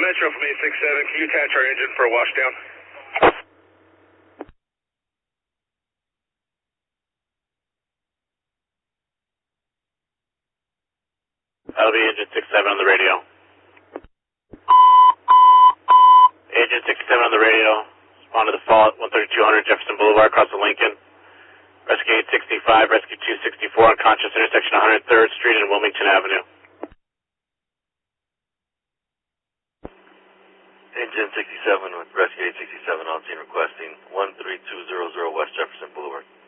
Metro from 867. Can you attach our engine for a washdown? That'll be Agent 67 on the radio. Agent 67 on the radio. Respond to the fall at 13200 Jefferson Boulevard across the Lincoln. Rescue 865, Rescue 264, unconscious intersection 103rd Street and Wilmington Avenue. Agent 67 with Rescue 867 on scene requesting 13200 West Jefferson Boulevard.